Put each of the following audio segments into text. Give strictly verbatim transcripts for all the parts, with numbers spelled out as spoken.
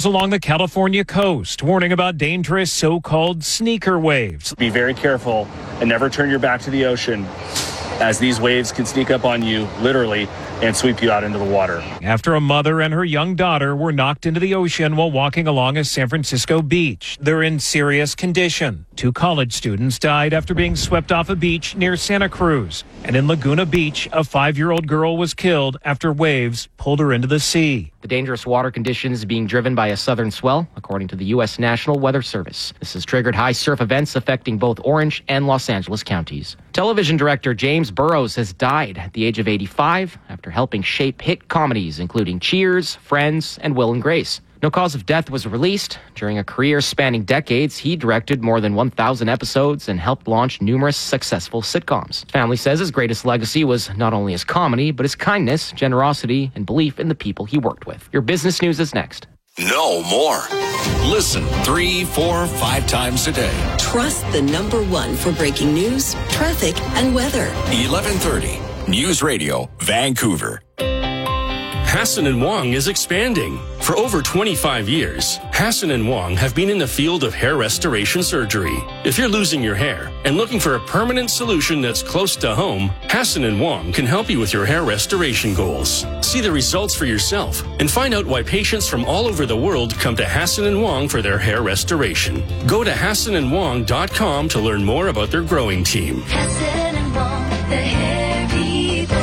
along the California coast, warning about dangerous so-called sneaker waves. Be very careful and never turn your back to the ocean, as these waves can sneak up on you, literally, and sweep you out into the water. After a mother and her young daughter were knocked into the ocean while walking along a San Francisco beach. They're in serious condition. Two college students died after being swept off a beach near Santa Cruz. And in Laguna Beach, a five-year-old girl was killed after waves pulled her into the sea. The dangerous water conditions being driven by a southern swell, according to the U S National Weather Service. This has triggered high surf events affecting both Orange and Los Angeles counties. Television director James Burrows has died at the age of eighty-five after helping shape hit comedies including Cheers, Friends, and Will and Grace. No cause of death was released. During a career spanning decades, he directed more than one thousand episodes and helped launch numerous successful sitcoms. His family says his greatest legacy was not only his comedy, but his kindness, generosity, and belief in the people he worked with. Your business news is next. Know more. Listen three, four, five times a day. Trust the number one for breaking news, traffic, and weather. eleven thirty News Radio, Vancouver. Hassan and Wong is expanding. For over twenty-five years, Hassan and Wong have been in the field of hair restoration surgery. If you're losing your hair and looking for a permanent solution that's close to home, Hassan and Wong can help you with your hair restoration goals. See the results for yourself and find out why patients from all over the world come to Hassan and Wong for their hair restoration. Go to hassan and wong dot com to learn more about their growing team. Hassan and Wong, the hair people.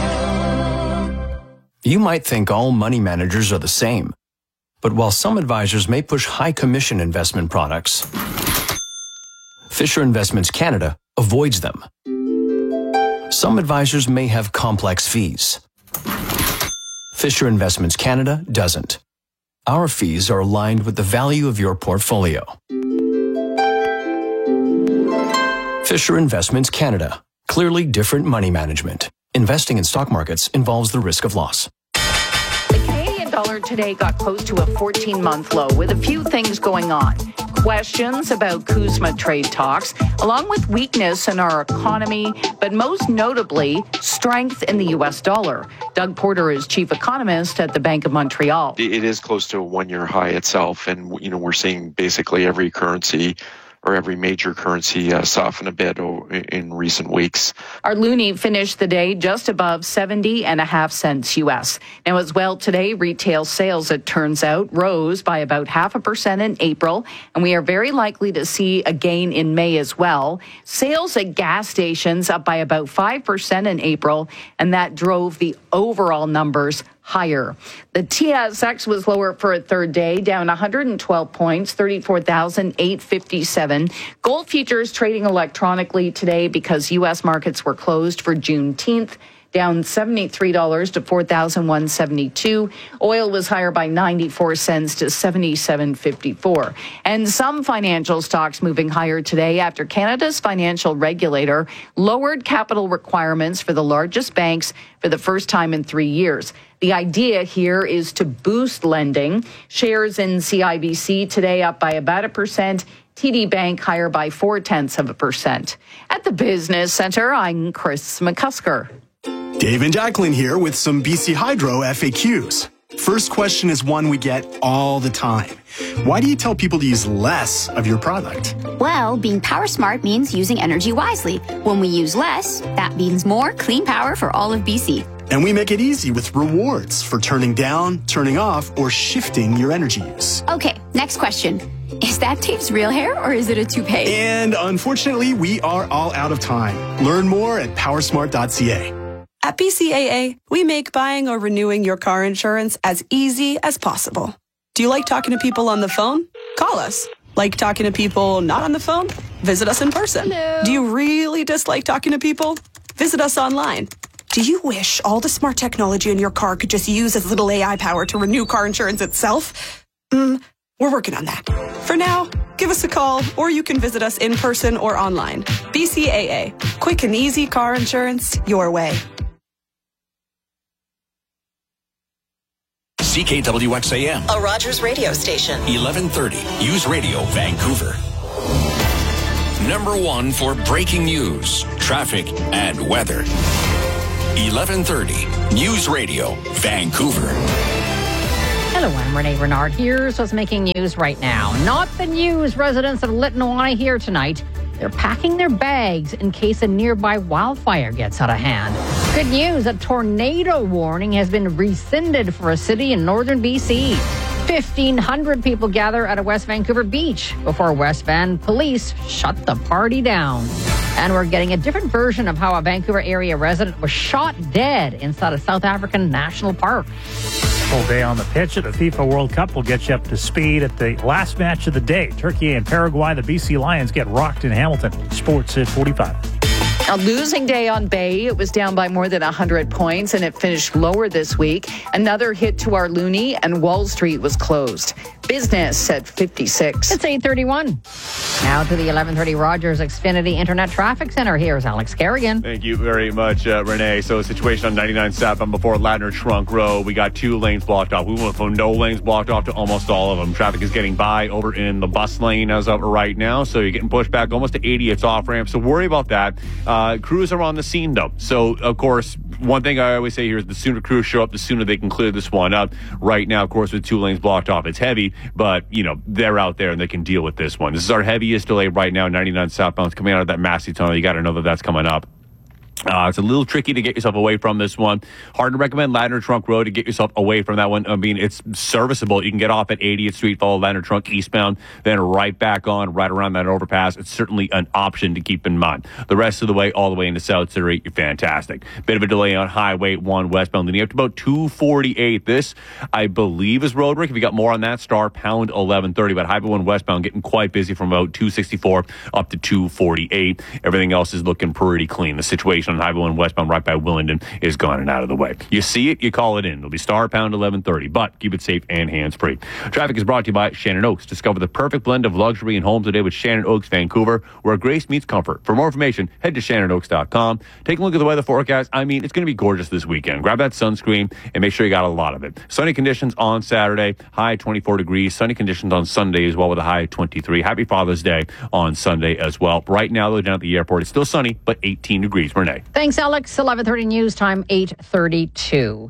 You might think all money managers are the same. But while some advisors may push high commission investment products, Fisher Investments Canada avoids them. Some advisors may have complex fees. Fisher Investments Canada doesn't. Our fees are aligned with the value of your portfolio. Fisher Investments Canada. Clearly different money management. Investing in stock markets involves the risk of loss. The Canadian dollar today got close to a fourteen-month low with a few things going on. Questions about CUSMA trade talks, along with weakness in our economy, but most notably, strength in the U S dollar. Doug Porter is chief economist at the Bank of Montreal. It is close to a one-year high itself, and you know we're seeing basically every currency or every major currency uh, soften a bit in recent weeks. Our loonie finished the day just above seventy and a half cents U S. Now, as well, today, retail sales, it turns out, rose by about half a percent in April, and we are very likely to see a gain in May as well. Sales at gas stations up by about five percent in April, and that drove the overall numbers higher. The T S X was lower for a third day, down one hundred twelve points, thirty-four thousand eight hundred fifty-seven. Gold futures trading electronically today because U S markets were closed for Juneteenth, down seventy-three dollars to four thousand one hundred seventy-two dollars. Oil was higher by ninety-four cents to seventy-seven fifty-four. And some financial stocks moving higher today after Canada's financial regulator lowered capital requirements for the largest banks for the first time in three years. The idea here is to boost lending. Shares in C I B C today up by about a percent. T D Bank higher by four-tenths of a percent. At the Business Center, I'm Chris McCusker. Dave and Jacqueline here with some B C Hydro F A Qs. First question is one we get all the time. Why do you tell people to use less of your product? Well, being power smart means using energy wisely. When we use less, that means more clean power for all of B C. And we make it easy with rewards for turning down, turning off, or shifting your energy use. Okay, next question. Is that Dave's real hair or is it a toupee? And unfortunately, we are all out of time. Learn more at powersmart dot c a. At B C A A, we make buying or renewing your car insurance as easy as possible. Do you like talking to people on the phone? Call us. Like talking to people not on the phone? Visit us in person. Hello. Do you really dislike talking to people? Visit us online. Do you wish all the smart technology in your car could just use as little A I power to renew car insurance itself? Mm, we're working on that. For now, give us a call, or you can visit us in person or online. B C A A. Quick and easy car insurance your way. C K W X A M. A Rogers radio station. eleven thirty News Radio, Vancouver. Number one for breaking news, traffic, and weather. eleven thirty News Radio, Vancouver. Hello, I'm Renee Renard. Here's what's making news right now. Not the news residents of Lytton want to hear tonight. They're packing their bags in case a nearby wildfire gets out of hand. Good news, a tornado warning has been rescinded for a city in northern B C. fifteen hundred people gather at a West Vancouver beach before West Van police shut the party down. And we're getting a different version of how a Vancouver area resident was shot dead inside a South African national park. Full day on the pitch at the FIFA World Cup will get you up to speed at the last match of the day. Turkey and Paraguay, the B C Lions get rocked in Hamilton. Sports at forty-five. A losing day on Bay. It was down by more than one hundred points, and it finished lower this week. Another hit to our loonie, and Wall Street was closed. Business at fifty-six. It's eight thirty-one. Now to the eleven thirty Rogers Xfinity Internet Traffic Center. Here's Alex Kerrigan. Thank you very much, uh, Renee. So a situation on ninety-nine southbound before Ladner Trunk Road. We got two lanes blocked off. We went from no lanes blocked off to almost all of them. Traffic is getting by over in the bus lane as of right now. So you're getting pushed back almost to eighty. It's off ramp. So worry about that. Uh, crews are on the scene, though. So, of course, one thing I always say here is the sooner crews show up, the sooner they can clear this one up. Right now, of course, with two lanes blocked off, it's heavy, but, you know, they're out there and they can deal with this one. This is our heaviest delay right now, ninety-nine southbound. It's coming out of that Massey tunnel. You got to know that that's coming up. Uh, it's a little tricky to get yourself away from this one. Hard to recommend Ladner Trunk Road to get yourself away from that one. I mean, it's serviceable. You can get off at eightieth Street, follow Ladner Trunk eastbound, then right back on, right around that overpass. It's certainly an option to keep in mind. The rest of the way, all the way into South Surrey, you're fantastic. Bit of a delay on Highway one westbound, leading up to about two forty-eight. This, I believe, is road work. If you got more on that, star pound eleven thirty. But Highway one westbound getting quite busy from about two sixty-four up to two forty-eight. Everything else is looking pretty clean. The situation on Highway one westbound right by Willingdon is gone and out of the way. You see it, you call it in. It'll be star pound eleven thirty, but keep it safe and hands-free. Traffic is brought to you by Shannon Oaks. Discover the perfect blend of luxury and home today with Shannon Oaks Vancouver, where grace meets comfort. For more information, head to shannon oaks dot com. Take a look at the weather forecast. I mean, it's going to be gorgeous this weekend. Grab that sunscreen and make sure you got a lot of it. Sunny conditions on Saturday, high twenty-four degrees. Sunny conditions on Sunday as well with a high twenty-three. Happy Father's Day on Sunday as well. Right now, though, down at the airport, it's still sunny, but eighteen degrees. Renee. Thanks, Alex. eleven thirty news time, eight thirty-two.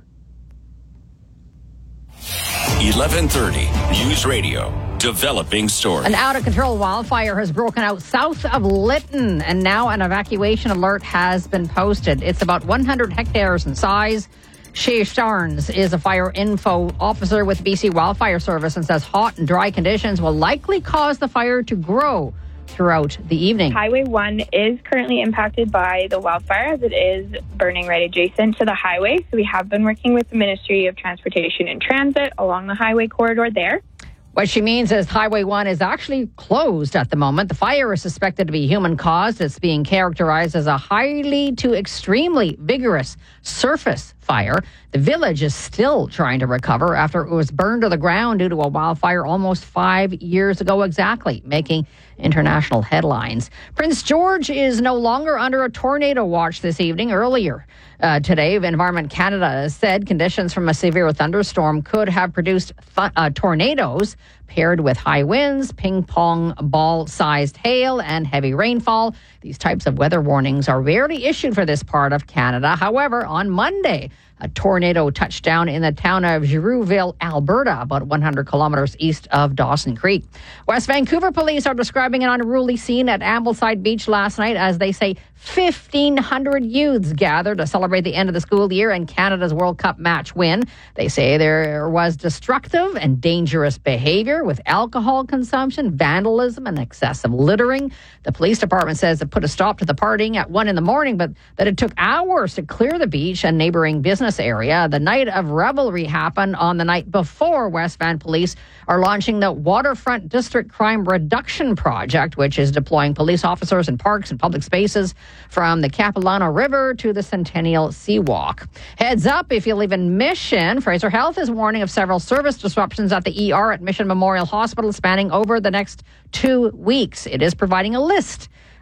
eleven thirty News Radio. Developing story. An out-of-control wildfire has broken out south of Lytton, and now an evacuation alert has been posted. It's about one hundred hectares in size. Shay Starnes is a fire info officer with B C Wildfire Service and says hot and dry conditions will likely cause the fire to grow throughout the evening. Highway one is currently impacted by the wildfire as it is burning right adjacent to the highway. So we have been working with the Ministry of Transportation and Transit along the highway corridor there. What she means is Highway one is actually closed at the moment. The fire is suspected to be human-caused. It's being characterized as a highly to extremely vigorous surface fire. The village is still trying to recover after it was burned to the ground due to a wildfire almost five years ago exactly, making international headlines. Prince George is no longer under a tornado watch this evening. Earlier uh, today, Environment Canada said conditions from a severe thunderstorm could have produced th- uh, tornadoes paired with high winds, ping pong ball-sized hail, and heavy rainfall. These types of weather warnings are rarely issued for this part of Canada. However, on Monday, a tornado touched down in the town of Girouville, Alberta, about one hundred kilometers east of Dawson Creek. West Vancouver police are describing an unruly scene at Ambleside Beach last night as they say fifteen hundred youths gathered to celebrate the end of the school year and Canada's World Cup match win. They say there was destructive and dangerous behavior with alcohol consumption, vandalism, and excessive littering. The police department says it put a stop to the partying at one in the morning, but that it took hours to clear the beach and neighboring business area. The night of revelry happened on the night before. West Van police are launching the Waterfront District Crime Reduction Project, which is deploying police officers in parks and public spaces from the Capilano River to the Centennial Seawalk. Heads up, if you live in Mission, Fraser Health is warning of several service disruptions at the E R at Mission Memorial Hospital spanning over the next two weeks. It is providing a list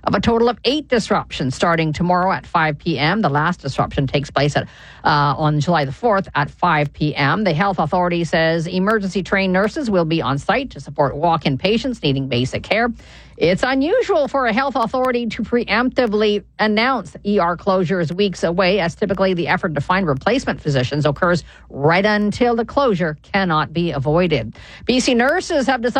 of a total of eight disruptions starting tomorrow at five p.m. The last disruption takes place at uh, on July the fourth at five p.m. The health authority says emergency trained nurses will be on site to support walk-in patients needing basic care. It's unusual for a health authority to preemptively announce E R closures weeks away, as typically the effort to find replacement physicians occurs right until the closure cannot be avoided. B C nurses have decided